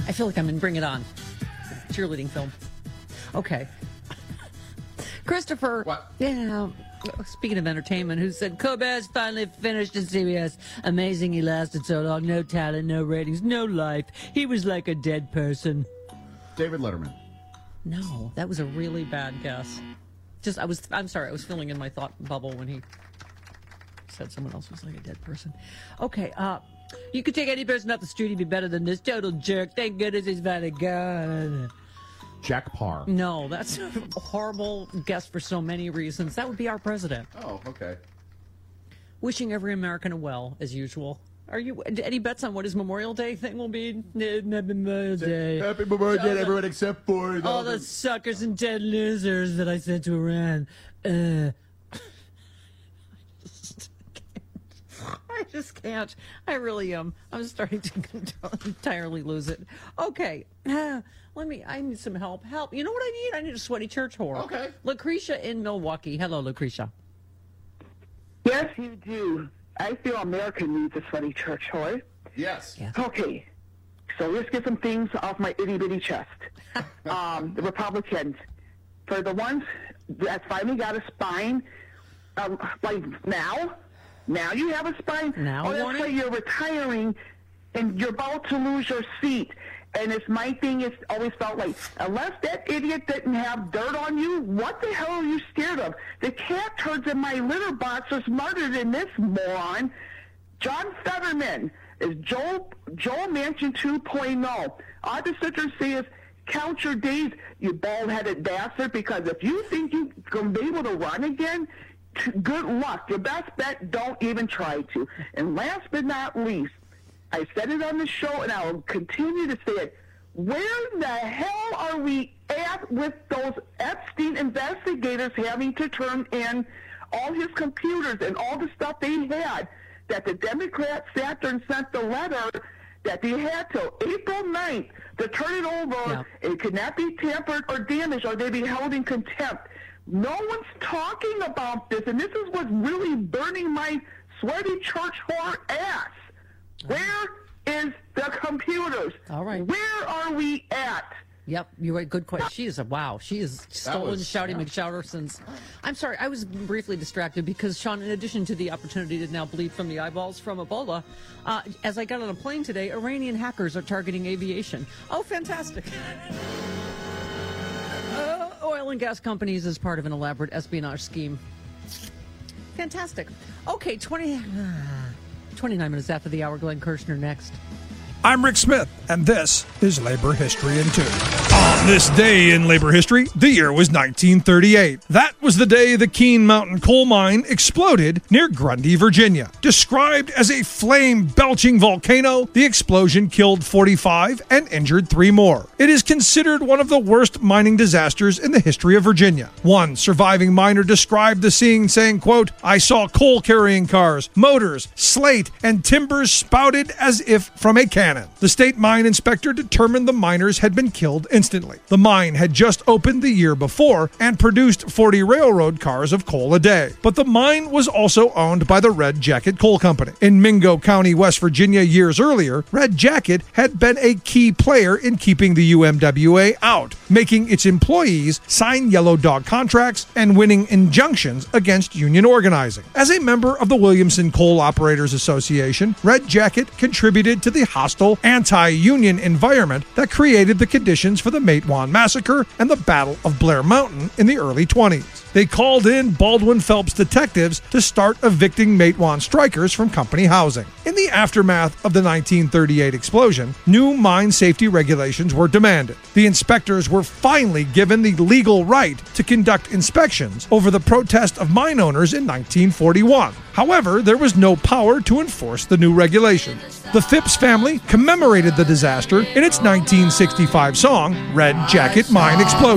I feel like I'm in Bring It On. Cheerleading film. Okay. Christopher. What? Yeah. Speaking of entertainment, who said Kobes finally finished in CBS. Amazing he lasted so long. No talent, no ratings, no life. He was like a dead person. David Letterman. No, that was a really bad guess. I'm sorry, I was filling in my thought bubble when he said someone else was like a dead person. Okay, you could take any person up the street, he'd be better than this total jerk. Thank goodness he's finally gone. Jack Parr. No, that's a horrible guess for so many reasons. That would be our president. Oh, okay. Wishing every American a well, as usual. Are you any bets on what his Memorial Day thing will be? Happy Memorial Day. Happy Memorial Day, everyone except for all the suckers and dead losers that I sent to Iran. I just can't. I really am. I'm starting to entirely lose it. Okay. I need some help. Help. You know what I need? I need a sweaty church whore. Okay. Lucretia in Milwaukee. Hello, Lucretia. Yes, you do. I feel America needs a sweaty church whore. Yes. Okay. So let's get some things off my itty-bitty chest. The Republicans, for the ones that finally got a spine, like now you have a spine. Now, that's why you're retiring and you're about to lose your seat. And it's my thing. It's always felt like, unless that idiot didn't have dirt on you, what the hell are you scared of? The cat turds in my litter box are smarter than this moron. John Fetterman is Joe Manchin 2.0. All I have to sit there and say is, count your days, you bald-headed bastard, because if you think you're going to be able to run again, good luck. Your best bet, don't even try to. And last but not least, I said it on the show, and I will continue to say it. Where the hell are we at with those Epstein investigators having to turn in all his computers and all the stuff they had that the Democrats sat there and sent the letter that they had till April 9th to turn it over. Yeah. It could not be tampered or damaged, or they'd be held in contempt. No one's talking about this, and this is what's really burning my sweaty church whore ass. Where is the computers? All right. Where are we at? Yep, you're right. Good question. She is She is stolen Shouty McShouterson's. I'm sorry, I was briefly distracted because, Sean, in addition to the opportunity to now bleed from the eyeballs from Ebola, as I got on a plane today, Iranian hackers are targeting aviation. Oh, fantastic. Oil and gas companies as part of an elaborate espionage scheme. Fantastic. Okay, 29 minutes after the hour, Glenn Kirshner next. I'm Rick Smith, and this is Labor History in 2. On this day in labor history, the year was 1938. That was the day the Keene Mountain coal mine exploded near Grundy, Virginia. Described as a flame-belching volcano, the explosion killed 45 and injured 3 more. It is considered one of the worst mining disasters in the history of Virginia. One surviving miner described the scene saying, quote, "I saw coal-carrying cars, motors, slate, and timbers spouted as if from a cannon. The state mine inspector determined the miners had been killed instantly. The mine had just opened the year before and produced 40 railroad cars of coal a day. But the mine was also owned by the Red Jacket Coal Company. In Mingo County, West Virginia, years earlier, Red Jacket had been a key player in keeping the UMWA out, making its employees sign yellow dog contracts and winning injunctions against union organizing. As a member of the Williamson Coal Operators Association, Red Jacket contributed to the hostile anti-union environment that created the conditions for the Matewan Massacre and the Battle of Blair Mountain in the early 20s. They called in Baldwin Phelps detectives to start evicting Matewan strikers from company housing. In the aftermath of the 1938 explosion, new mine safety regulations were demanded. The inspectors were finally given the legal right to conduct inspections over the protest of mine owners in 1941. However, there was no power to enforce the new regulations. The Phipps family commemorated the disaster in its 1965 song, Red Jacket Mine Explosion.